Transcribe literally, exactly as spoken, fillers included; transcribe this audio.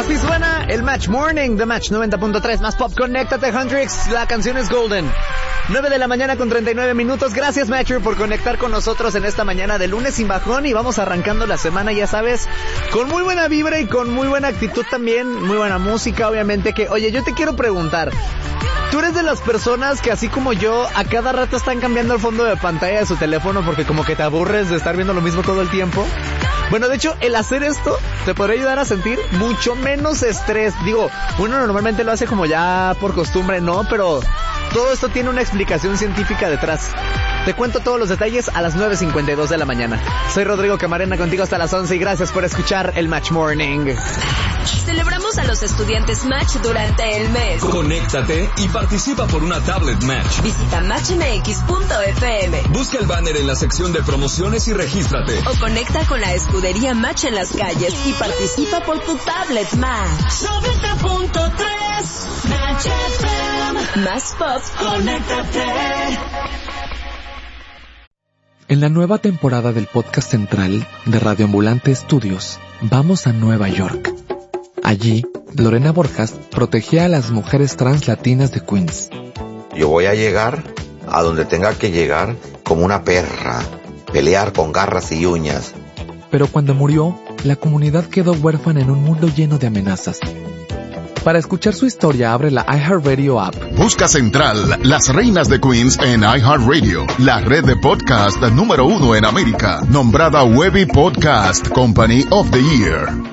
Así suena el Match Morning de Match noventa punto tres, más pop. Conéctate, Huntrix, la canción es Golden. nueve de la mañana con treinta y nueve minutos. Gracias, Matcher, por conectar con nosotros en esta mañana de lunes sin bajón. Y vamos arrancando la semana, ya sabes, con muy buena vibra y con muy buena actitud también. Muy buena música, obviamente. Que, oye, yo te quiero preguntar, ¿tú eres de las personas que, así como yo, a cada rato están cambiando el fondo de pantalla de su teléfono porque como que te aburres de estar viendo lo mismo todo el tiempo? Bueno, de hecho, el hacer esto te podría ayudar a sentir mucho menos estrés. Digo, uno normalmente lo hace como ya por costumbre, ¿no? Pero todo esto tiene una explicación científica detrás. Te cuento todos los detalles a las nueve cincuenta y dos de la mañana. Soy Rodrigo Camarena, contigo hasta las once, y gracias por escuchar el Match Morning. Celebramos a los estudiantes Match durante el mes. Conéctate y participa por una tablet Match. Visita match m x punto f m. Busca el banner en la sección de promociones y regístrate. O conecta con la escudería Match en las calles y participa por tu tablet Match. noventa punto tres Match F M. Más pop, conéctate. En la nueva temporada del podcast central de Radio Ambulante Estudios, vamos a Nueva York. Allí, Lorena Borjas protegía a las mujeres trans latinas de Queens. Yo voy a llegar a donde tenga que llegar como una perra, pelear con garras y uñas. Pero cuando murió, la comunidad quedó huérfana en un mundo lleno de amenazas. Para escuchar su historia, abre la iHeartRadio app. Busca Central, las reinas de Queens en iHeartRadio, la red de podcast número uno en América, nombrada Webby Podcast Company of the Year.